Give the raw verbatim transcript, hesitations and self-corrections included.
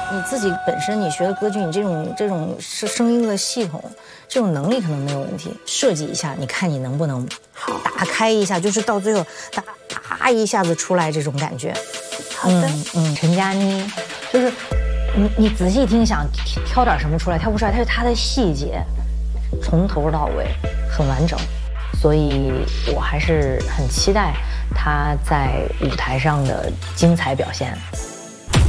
你自己本身你学的歌剧，你这种这种声声音的系统，这种能力可能没有问题。设计一下，你看你能不能打开一下，就是到最后哒哒一下子出来这种感觉。 好的， 嗯嗯，陈佳妮，就是你你仔细听，想挑点什么出来，挑不出来，但是它的细节从头到尾很完整，所以我还是很期待他在舞台上的精彩表现。